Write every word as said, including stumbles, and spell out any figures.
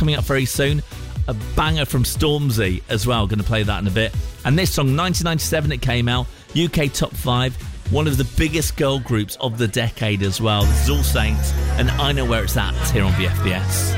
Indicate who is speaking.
Speaker 1: coming up very soon. A banger from Stormzy as well. Going to play that in a bit. And this song, nineteen ninety-seven, it came out. U K Top five. One of the biggest girl groups of the decade as well. This is All Saints and I Know Where It's At here on V F B S.